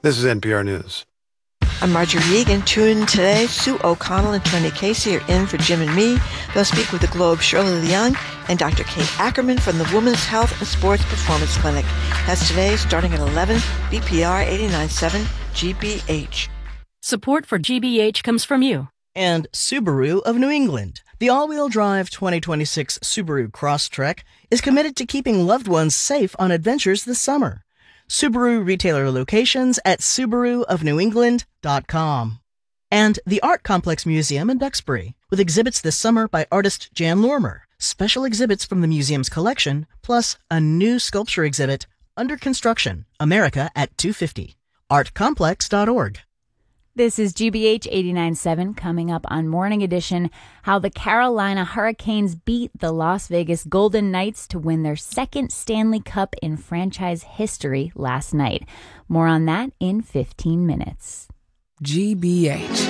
This is NPR News. I'm Marjorie Egan. Tune in today. Sue O'Connell and Tony Casey are in for Jim and me. They'll speak with the Globe's Shirley Leung and Dr. Kate Ackerman from the Women's Health and Sports Performance Clinic. That's today, starting at 11, BPR 89.7 GBH. Support for GBH comes from you. And Subaru of New England. The all-wheel drive 2026 Subaru Crosstrek is committed to keeping loved ones safe on adventures this summer. Subaru retailer locations at SubaruofNewEngland.com. And the Art Complex Museum in Duxbury, with exhibits this summer by artist Jan Lormer, special exhibits from the museum's collection, plus a new sculpture exhibit, Under Construction, America at 250. artcomplex.org. This is GBH 89.7 coming up on Morning Edition, how the Carolina Hurricanes beat the Las Vegas Golden Knights to win their second Stanley Cup in franchise history last night. More on that in 15 minutes. GBH.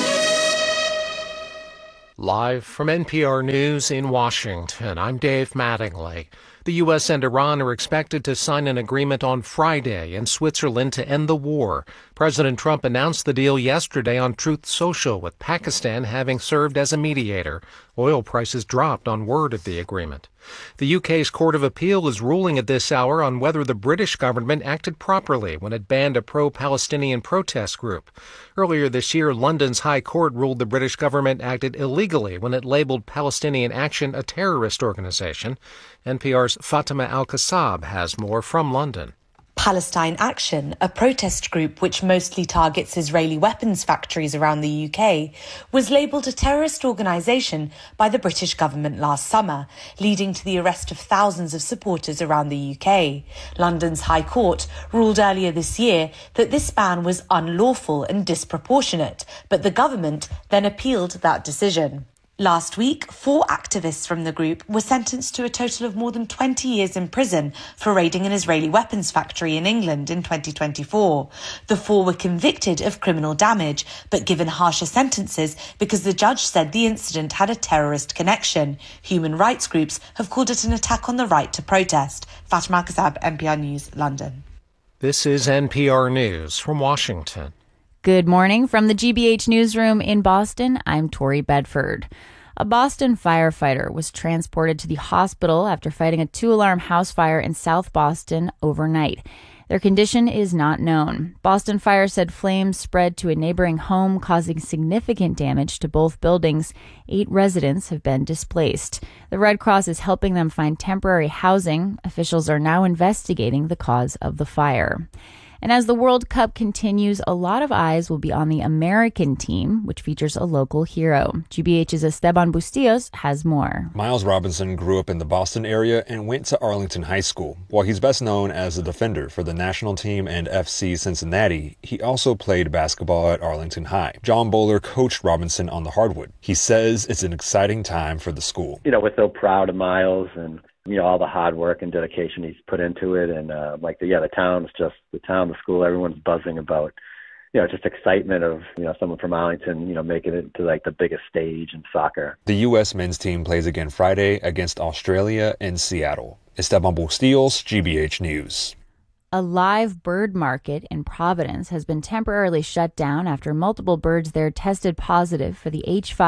Live from NPR News in Washington, I'm Dave Mattingly. The U.S. and Iran are expected to sign an agreement on Friday in Switzerland to end the war. President Trump announced the deal yesterday on Truth Social, with Pakistan having served as a mediator. Oil prices dropped on word of the agreement. The UK's Court of Appeal is ruling at this hour on whether the British government acted properly when it banned a pro-Palestinian protest group. Earlier this year, London's High Court ruled the British government acted illegally when it labeled Palestinian Action a terrorist organization. NPR's Fatima Al-Kassab has more from London. Palestine Action, a protest group which mostly targets Israeli weapons factories around the UK, was labelled a terrorist organisation by the British government last summer, leading to the arrest of thousands of supporters around the UK. London's High Court ruled earlier this year that this ban was unlawful and disproportionate, but the government then appealed that decision. Last week, 4 activists from the group were sentenced to a total of more than 20 years in prison for raiding an Israeli weapons factory in England in 2024. The 4 were convicted of criminal damage, but given harsher sentences because the judge said the incident had a terrorist connection. Human rights groups have called it an attack on the right to protest. Fatima Al-Kassab, NPR News, London. This is NPR News from Washington. Good morning from the GBH newsroom in Boston. I'm Tori Bedford. A Boston firefighter was transported to the hospital after fighting a 2-alarm house fire in South Boston overnight. Their condition is not known. Boston Fire said flames spread to a neighboring home, causing significant damage to both buildings. 8 residents have been displaced. The Red Cross is helping them find temporary housing. Officials are now investigating the cause of the fire. And as the World Cup continues, a lot of eyes will be on the American team, which features a local hero. GBH's Esteban Bustillos has more. Miles Robinson grew up in the Boston area and went to Arlington High School. While he's best known as a defender for the national team and FC Cincinnati, he also played basketball at Arlington High. John Bowler coached Robinson on the hardwood. He says it's an exciting time for the school. We're so proud of Miles and all the hard work and dedication he's put into it. And the town, the school, everyone's buzzing about, just excitement of, someone from Arlington, making it to the biggest stage in soccer. The U.S. men's team plays again Friday against Australia in Seattle. Esteban Bustillos, GBH News. A live bird market in Providence has been temporarily shut down after multiple birds there tested positive for the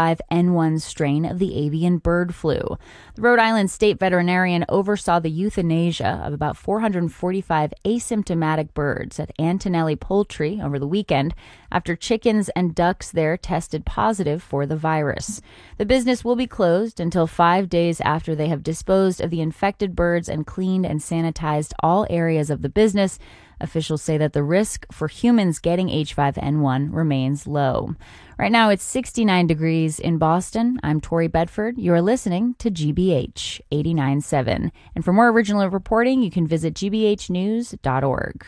H5N1 strain of the avian bird flu. The Rhode Island state veterinarian oversaw the euthanasia of about 445 asymptomatic birds at Antonelli Poultry over the weekend after chickens and ducks there tested positive for the virus. The business will be closed until 5 days after they have disposed of the infected birds and cleaned and sanitized all areas of the business. Officials say that the risk for humans getting H5N1 remains low. Right now, it's 69 degrees in Boston. I'm Tori Bedford. You're listening to GBH 89.7. And for more original reporting, you can visit gbhnews.org.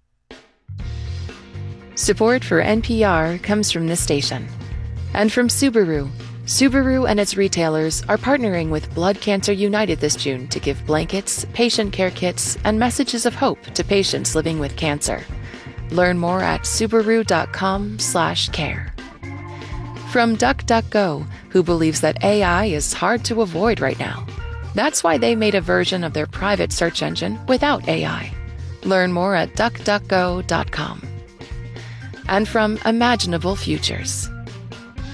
Support for NPR comes from this station and from Subaru. Subaru and its retailers are partnering with Blood Cancer United this June to give blankets, patient care kits, and messages of hope to patients living with cancer. Learn more at Subaru.com/care. From DuckDuckGo, who believes that AI is hard to avoid right now. That's why they made a version of their private search engine without AI. Learn more at DuckDuckGo.com. and from imaginable futures.